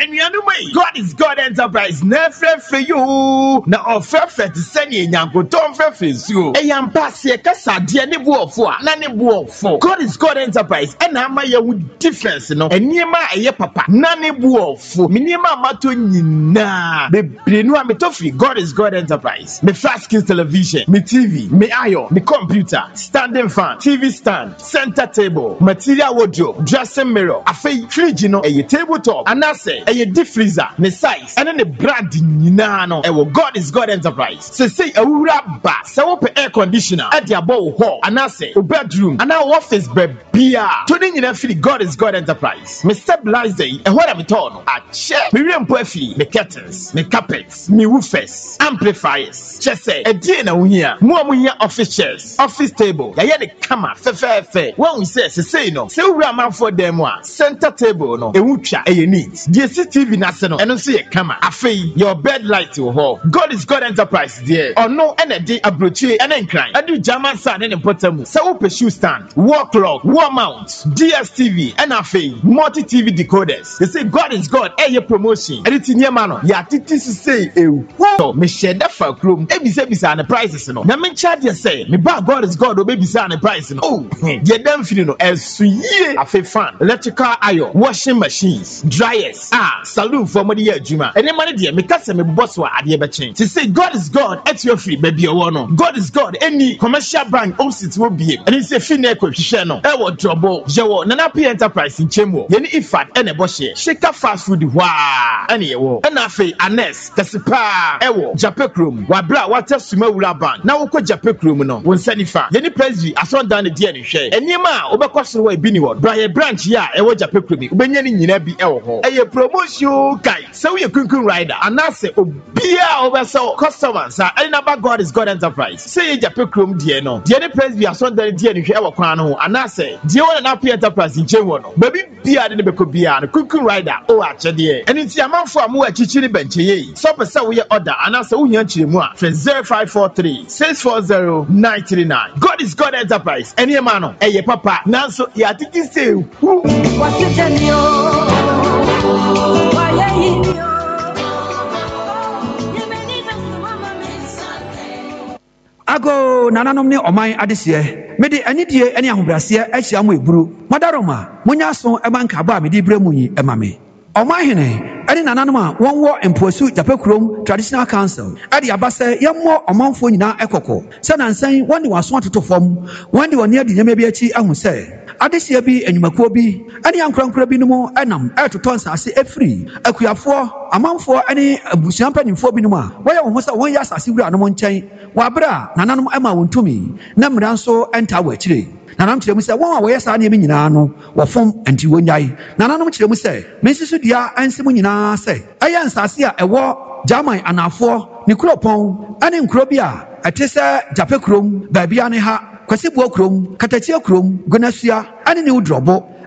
enuanumai God is God Enterprise na frefre you na ofrefre te sene nyankoton frefre su eyampa se kasa de ne buofo a na ne buofo God is God Enterprise na ama ye difference no eniema eye papa na ne buofo miniema amato nyina bebre nu ametofi God is God Enterprise me flat screen television me TV me iron me computer standing fan TV stand center table material wardrobe dressing mirror afei fridge no eye tabletop anase eye deep freezer ne size ene ne brand nyina no ewo God is God Enterprise say awura ba se wo air conditioner e de abo ho anase o bedroom ana office bia to ni nyina feel God is God Enterprise me stabilizer e ho na me turn no a chair me rempo afi me curtains me carpets me woofers amplifiers chese e die na wo hia mo amuhia office chairs office table ya ye de kama fe when say no say wura manfo dem a center table no ewutwa eye neat DCTV na se no eno so ye kama afei your bed light wo ho God is God Enterprise there ono ene de abrochi ene nkran adu German sand ne potamu say wo shoe stand wall clock wall mount DSTV and afei multi TV decoders they say God is God eye promotion editing niema no ya titi say ewu so me share that for chrome ebisa na prices no na me charge say me ba God is God obebisa na price no oh ye dem feel no esuye afei fan electrical iron washing machines dryers saloon for money adwuma ene money de me kase me boss wa ade be chen to say God is God at your free baby o no God is God any commercial bank opposite will be and say fi na kwahwehwe no e wo drobo jewo na P Enterprise in chemo ye ni ifat ene bo share shika fast food wa ene ye wo na afei anes kasepa e wo japekrom wa bra water suma wura ban na wo ko japekrom no won sanifa ye ni president asondan de ene hwe enima obekosoro wa bi ni wo bra ye branch ya e wo japekrom ubenya ni nyina bi e wo ho eye promotion kai se we kunkun rider anase obia obeso customers na ba God is God Enterprise say ye japekrom de no de ni president asondan de ene hwe e wo kwan no anase de wo na P Enterprise in chewo no baby bia de beko bia no kunkun rider o ache de eni ti amanfo amu achichiri benche ye so pese wo ye order anase wo hia chire mu a 0543 640 939 God is God Enterprise eni ma no eye papa nanso ya tiki say ago nananom ne oman adehye mede anidie ene ahobrase ahia mo eburu madaroma munya so emanka ba mede bremu yi emame oman hene ene nananom a wonwo emposu japekurom traditional council ade abase yemmo omanfo nyina ekoko se nansan wonde waso atotofom wonde woni ade nyame bi achi ahu se adehye bi enyumakuo bi ene ankrankra bi numo enam etoton sase efri akuyafo amanfo ene abusuampanimfo bi numo a woyɛ wo ho sɛ won ya sase wura no mo nkyɛn wabra nananom ema wontumi na mmira nso enta wa akire nanam kyerɛ mu sɛ wɔn a wɔyɛ saa nneɛma nyinaa no wɔfom anti wɔnyae nananom kyerɛ mu sɛ mensiso dua ansi mu nyinaa sɛ ɛyɛ nsase a ɛwɔ German anafoɔ ne kuropɔn ane nkuro bi a ɛte sɛ Japekurom baabia ne ha Kwasibuo kurom Katachie kurom Gonasua ane ne Udrobo